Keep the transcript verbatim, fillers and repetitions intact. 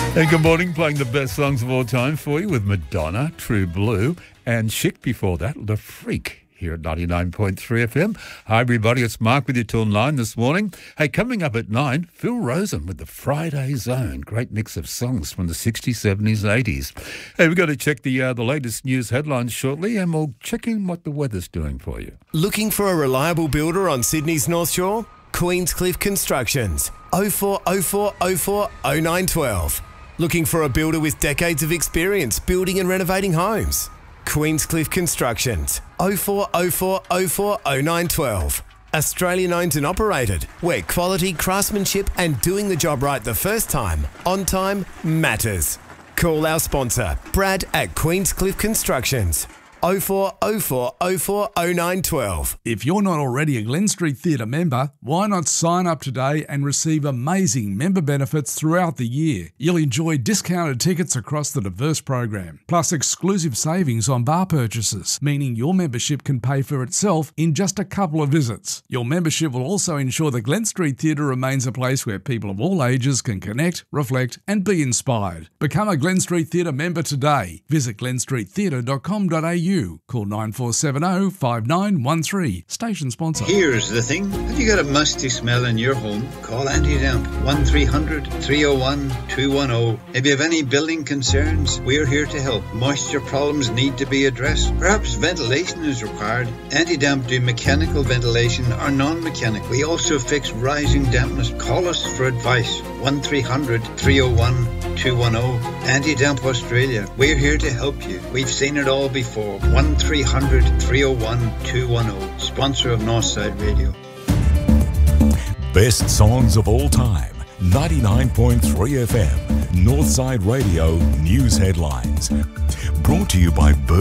Hey, good morning. Playing the best songs of all time for you with Madonna, True Blue, and Chic before that, The Freak, here at ninety-nine point three F M. Hi, everybody. It's Mark with you till nine this morning. Hey, coming up at nine, Phil Rosen with the Friday Zone. Great mix of songs from the sixties, seventies, eighties. Hey, we've got to check the uh, the latest news headlines shortly, and we'll check in what the weather's doing for you. Looking for a reliable builder on Sydney's North Shore? Queenscliff Constructions. oh four oh four oh four oh nine one two. Looking for a builder with decades of experience building and renovating homes? Queenscliff Constructions. oh four oh four oh four oh nine one two. Australian owned and operated, where quality, craftsmanship and doing the job right the first time, on time, matters. Call our sponsor, Brad at Queenscliff Constructions. oh four oh four oh four oh nine one two. If you're not already a Glen Street Theatre member, why not sign up today and receive amazing member benefits throughout the year? You'll enjoy discounted tickets across the diverse program, plus exclusive savings on bar purchases, meaning your membership can pay for itself in just a couple of visits. Your membership will also ensure the Glen Street Theatre remains a place where people of all ages can connect, reflect and be inspired. Become a Glen Street Theatre member today. Visit glen street theatre dot com dot a u. Call nine four seven oh five nine one three. Station sponsor. Here's the thing. Have you got a musty smell in your home? Call Anti-Damp. one three hundred three oh one two one oh. If you have any building concerns, we're here to help. Moisture problems need to be addressed. Perhaps ventilation is required. Anti-Damp do mechanical ventilation or non-mechanical. We also fix rising dampness. Call us for advice. one three hundred three oh one two one oh. Anti-Damp Australia. We're here to help you. We've seen it all before. one three hundred three oh one two one oh. Sponsor of Northside Radio. Best songs of all time. ninety-nine point three F M. Northside Radio News Headlines. Brought to you by Bird.